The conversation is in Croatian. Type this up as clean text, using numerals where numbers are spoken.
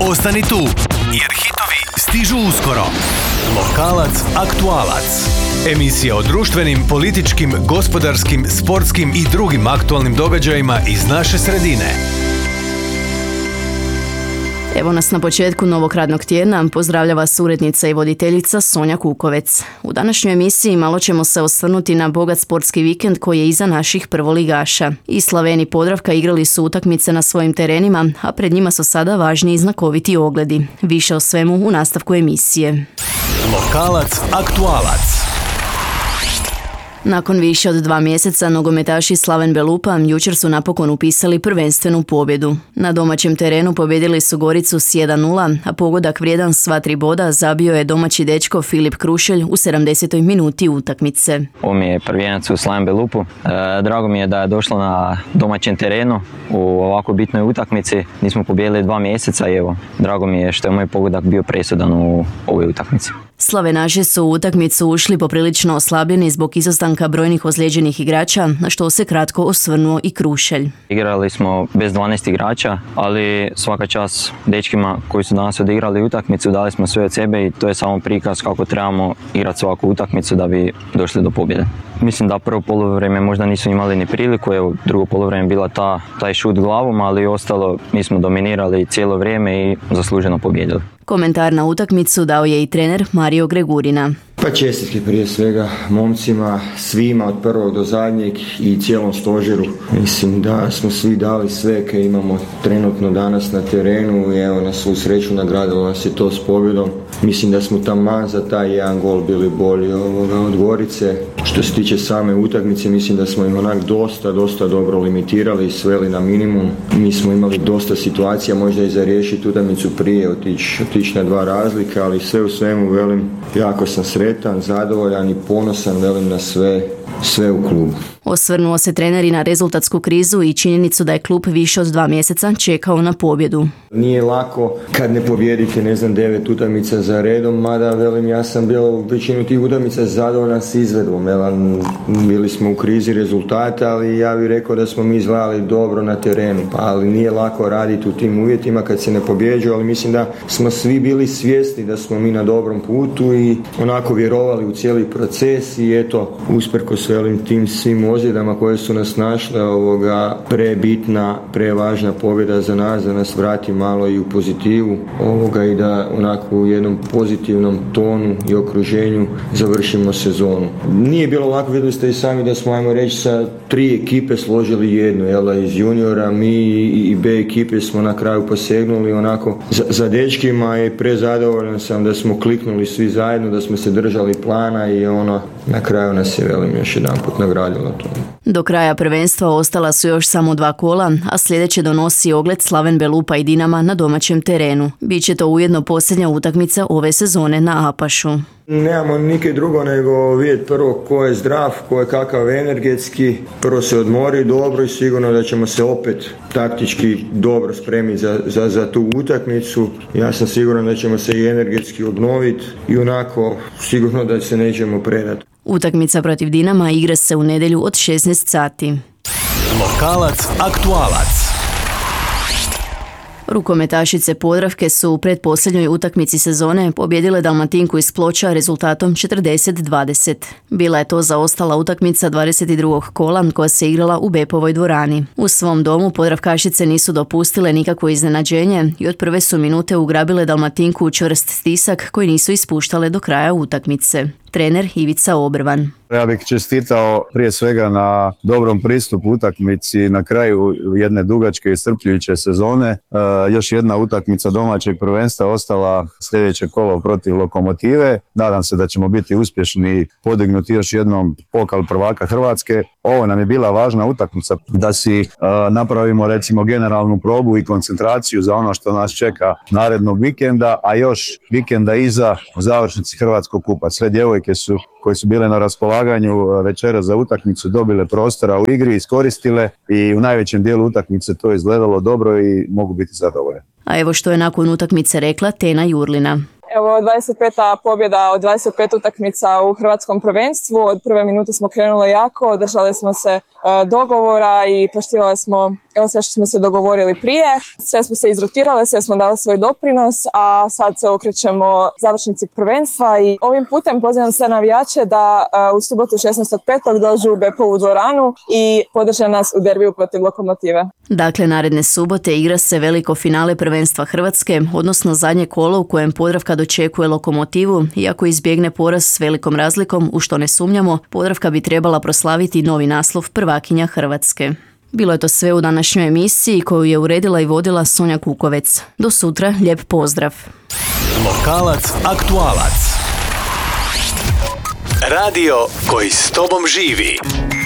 Ostani tu, jer hitovi stižu uskoro. Lokalac aktualac. Emisija o društvenim, političkim, gospodarskim, sportskim i drugim aktualnim događajima iz naše sredine. Evo nas na početku novog radnog tjedna, pozdravlja vas urednica i voditeljica Sonja Kukovec. U današnjoj emisiji malo ćemo se osvrnuti na bogat sportski vikend koji je iza naših prvoligaša. I Slaven i Podravka igrali su utakmice na svojim terenima, a pred njima su sada važni i znakoviti ogledi. Više o svemu u nastavku emisije. Lokalac aktualac. Nakon više od 2 mjeseca nogometaši Slaven Belupa jučer su napokon upisali prvenstvenu pobjedu. Na domaćem terenu pobjedili su Goricu s 1:0, a pogodak vrijedan sva 3 boda zabio je domaći dečko Filip Krušelj u 70. minuti utakmice. Ovo mi je prvijenac u Slaven Belupu. Drago mi je da je došlo na domaćem terenu u ovako bitnoj utakmici. Nismo pobijedili 2 mjeseca i evo, drago mi je što je moj pogodak bio presudan u ovoj utakmici. Slavenaši su u utakmicu ušli poprilično oslabljeni zbog izostanka brojnih ozlijeđenih igrača, na što se kratko osvrnuo i Krušelj. Igrali smo bez 12 igrača, ali svaka čast dečkima koji su danas odigrali utakmicu, dali smo sve od sebe i to je samo prikaz kako trebamo igrati svaku utakmicu da bi došli do pobjede. Mislim da prvo poluvreme možda nisu imali ni priliku, evo drugo poluvreme bila taj šut glavom, ali ostalo mi smo dominirali cijelo vrijeme i zasluženo pobijedili. Komentar na utakmicu dao je i trener Mario Gregurina. Pa čestitke prije svega momcima, svima od prvog do zadnjeg i cijelom stožeru. Mislim da smo svi dali sve koje imamo trenutno danas na terenu i evo na svu sreću nagradilo nas je to s pobjedom. Mislim da smo taman za taj jedan gol bili bolji od Gorice. Što se tiče same utakmice, mislim da smo im onak dosta dobro limitirali i sveli na minimum. Mi smo imali dosta situacija, možda i za riješiti utakmicu prije, otići na 2 razlike, ali sve u svemu velim, jako sam sretan, zadovoljan i ponosan velim na sve u klubu. Osvrnuo se trener i na rezultatsku krizu i činjenicu da je klub više od 2 mjeseca čekao na pobjedu. Nije lako kad ne pobjedite 9 utakmica za redom, mada velim ja sam bio u većinu tih utakmica zadovoljan s izvedbom. Bili smo u krizi rezultata, ali ja bih rekao da smo mi izgledali dobro na terenu. Ali nije lako raditi u tim uvjetima kad se ne pobjeđuje, ali mislim da smo svi bili svjesni da smo mi na dobrom putu i onako vjerovali u cijeli proces i eto, usprkos velim tim svim ozljedama koje su nas našle, prebitna, prevažna pobjeda za nas, da nas vrati malo i u pozitivu i da onako u jednom pozitivnom tonu i okruženju završimo sezonu. Nije bilo lako, vidjeli ste i sami da smo, ajmo reći, sa 3 ekipe složili jednu, iz juniora, mi i B ekipe smo na kraju posegnuli onako za dečkima i prezadovoljan sam da smo kliknuli svi zajedno, da smo se držali plana i na kraju nas je velim još jedan put nagradilo to. Do kraja prvenstva ostala su još samo 2 kola, a sljedeće donosi ogled Slaven Belupa i Dinama na domaćem terenu. Biće to ujedno posljednja utakmica ove sezone na Apašu. Nemamo nikaj drugo nego vidjeti prvo ko je zdrav, ko je kakav energetski, prvo se odmori dobro i sigurno da ćemo se opet taktički dobro spremiti za tu utakmicu. Ja sam siguran da ćemo se i energetski obnoviti i onako sigurno da se nećemo predati. Utakmica protiv Dinama igra se u nedjelju od 16 sati. Lokalac aktualac. Rukometašice Podravke su u pretposljednjoj utakmici sezone pobjedile Dalmatinku iz Ploča rezultatom 40-20. Bila je to zaostala utakmica 22. kola koja se igrala u Bepovoj dvorani. U svom domu Podravkašice nisu dopustile nikakvo iznenađenje i od prve su minute ugrabile Dalmatinku u čvrst stisak koji nisu ispuštale do kraja utakmice. Trener Ivica Obrvan. Ja bih čestitao prije svega na dobrom pristupu utakmici na kraju jedne dugačke i iscrpljujuće sezone. Još jedna utakmica domaćeg prvenstva ostala sljedeće kolo protiv Lokomotive. Nadam se da ćemo biti uspješni i podignuti još jednom pokal prvaka Hrvatske. Ovo nam je bila važna utakmica da si napravimo recimo generalnu probu i koncentraciju za ono što nas čeka narednog vikenda, a još vikenda iza u završnici Hrvatskog kupa. Sve djevojke koje su bile na raspolaganju večera za utakmicu dobile prostora u igri, iskoristile i u najvećem dijelu utakmice to je izgledalo dobro i mogu biti zadovoljni. A evo što je nakon utakmice rekla Tena Jurlina. Evo 25. pobjeda od 25 utakmica u hrvatskom prvenstvu. Od prve minute smo krenuli jako, držali smo se dogovora i poštivali smo sve što smo se dogovorili prije. Sve smo se izrotirali, sve smo dali svoj doprinos, a sad se okrećemo završnici prvenstva i ovim putem pozivam sve navijače da u subotu 16.5. dođu u Bepovu dvoranu i podrže nas u derbiju protiv Lokomotive. Dakle, naredne subote igra se veliko finale prvenstva Hrvatske, odnosno zadnje kolo u kojem Podravka dočekuje Lokomotivu, iako izbjegne poraz s velikom razlikom, u što ne sumnjamo, Podravka bi trebala proslaviti novi naslov prvakinja Hrvatske. Bilo je to sve u današnjoj emisiji koju je uredila i vodila Sonja Kukovec. Do sutra, lijep pozdrav. Lokalac, aktualac. Radio koji s tobom živi.